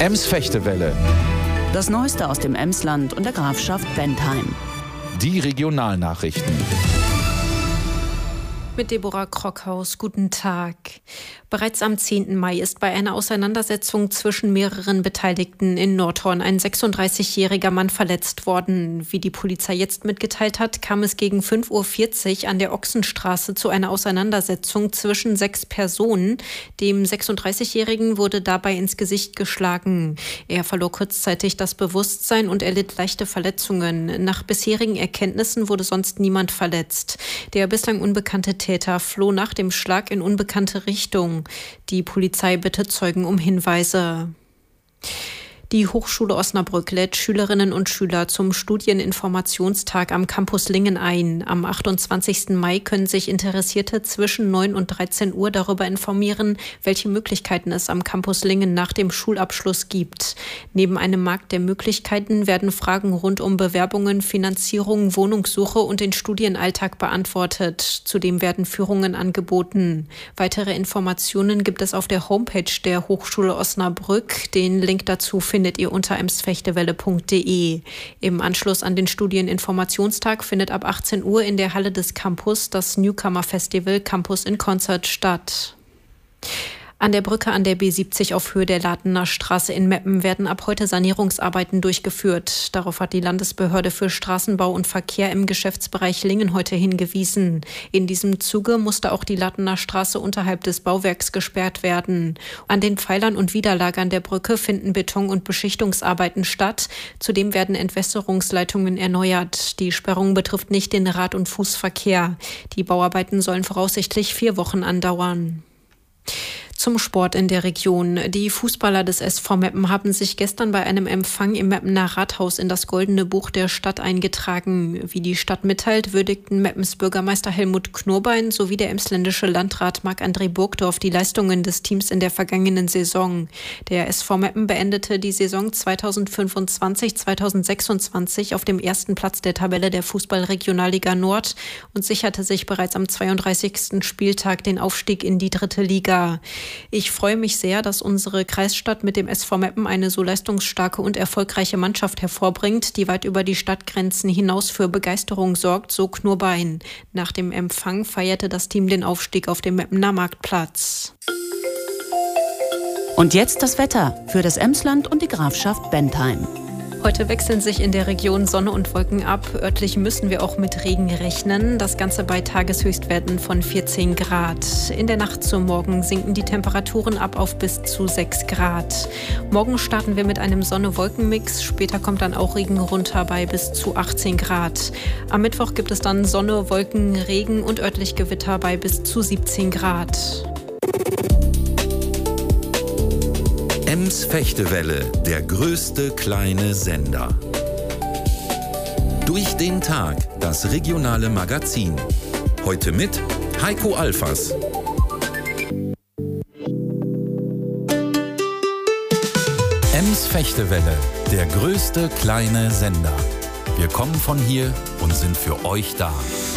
Ems-Fechtewelle. Das Neueste aus dem Emsland und der Grafschaft Bentheim. Die Regionalnachrichten. Mit Deborah Krockhaus, guten Tag. Bereits am 10. Mai ist bei einer Auseinandersetzung zwischen mehreren Beteiligten in Nordhorn ein 36-jähriger Mann verletzt worden. Wie die Polizei jetzt mitgeteilt hat, kam es gegen 5:40 Uhr an der Ochsenstraße zu einer Auseinandersetzung zwischen 6 Personen. Dem 36-Jährigen wurde dabei ins Gesicht geschlagen. Er verlor kurzzeitig das Bewusstsein und erlitt leichte Verletzungen. Nach bisherigen Erkenntnissen wurde sonst niemand verletzt. Der bislang unbekannte Täter floh nach dem Schlag in unbekannte Richtung. Die Polizei bittet Zeugen um Hinweise. Die Hochschule Osnabrück lädt Schülerinnen und Schüler zum Studieninformationstag am Campus Lingen ein. Am 28. Mai können sich Interessierte zwischen 9 und 13 Uhr darüber informieren, welche Möglichkeiten es am Campus Lingen nach dem Schulabschluss gibt. Neben einem Markt der Möglichkeiten werden Fragen rund um Bewerbungen, Finanzierung, Wohnungssuche und den Studienalltag beantwortet. Zudem werden Führungen angeboten. Weitere Informationen gibt es auf der Homepage der Hochschule Osnabrück. Den Link dazu findet ihr unter emsfechtewelle.de. Im Anschluss an den Studieninformationstag findet ab 18 Uhr in der Halle des Campus das Newcomer Festival Campus in Concert statt. An der Brücke an der B70 auf Höhe der Latener Straße in Meppen werden ab heute Sanierungsarbeiten durchgeführt. Darauf hat die Landesbehörde für Straßenbau und Verkehr im Geschäftsbereich Lingen heute hingewiesen. In diesem Zuge musste auch die Latener Straße unterhalb des Bauwerks gesperrt werden. An den Pfeilern und Widerlagern der Brücke finden Beton- und Beschichtungsarbeiten statt. Zudem werden Entwässerungsleitungen erneuert. Die Sperrung betrifft nicht den Rad- und Fußverkehr. Die Bauarbeiten sollen voraussichtlich 4 Wochen andauern. Zum Sport in der Region. Die Fußballer des SV Meppen haben sich gestern bei einem Empfang im Meppener Rathaus in das Goldene Buch der Stadt eingetragen. Wie die Stadt mitteilt, würdigten Meppens Bürgermeister Helmut Knurbein sowie der emsländische Landrat Marc-André Burgdorf die Leistungen des Teams in der vergangenen Saison. Der SV Meppen beendete die Saison 2025/2026 auf dem ersten Platz der Tabelle der Fußball-Regionalliga Nord und sicherte sich bereits am 32. Spieltag den Aufstieg in die 3. Liga. Ich freue mich sehr, dass unsere Kreisstadt mit dem SV Meppen eine so leistungsstarke und erfolgreiche Mannschaft hervorbringt, die weit über die Stadtgrenzen hinaus für Begeisterung sorgt, so Knurbein. Nach dem Empfang feierte das Team den Aufstieg auf dem Meppener Marktplatz. Und jetzt das Wetter für das Emsland und die Grafschaft Bentheim. Heute wechseln sich in der Region Sonne und Wolken ab. Örtlich müssen wir auch mit Regen rechnen. Das Ganze bei Tageshöchstwerten von 14 Grad. In der Nacht zum Morgen sinken die Temperaturen ab auf bis zu 6 Grad. Morgen starten wir mit einem Sonne-Wolken-Mix. Später kommt dann auch Regen runter bei bis zu 18 Grad. Am Mittwoch gibt es dann Sonne, Wolken, Regen und örtlich Gewitter bei bis zu 17 Grad. Ems-Fechtewelle, der größte kleine Sender. Durch den Tag, das regionale Magazin. Heute mit Heiko Alfers. Ems-Fechtewelle, der größte kleine Sender. Wir kommen von hier und sind für euch da.